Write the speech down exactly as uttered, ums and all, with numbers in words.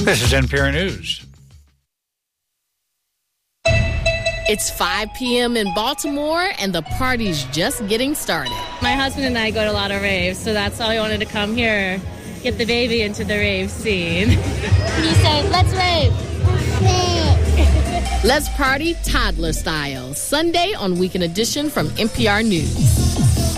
This is N P R News. It's five p.m. in Baltimore, and the party's just getting started. My husband and I go to a lot of raves, so that's why I wanted to come here, get the baby into the rave scene. You say, let's rave. Let's party toddler style. Sunday on Weekend Edition from N P R News.